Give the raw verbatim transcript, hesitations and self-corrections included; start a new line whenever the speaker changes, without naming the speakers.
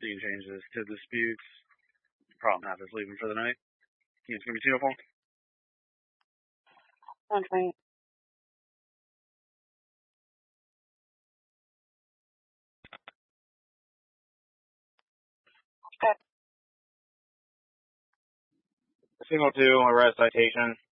You can change this to disputes. Problem half is leaving for the night. Can you give me two phone?
Okay.
Single two, arrest citation.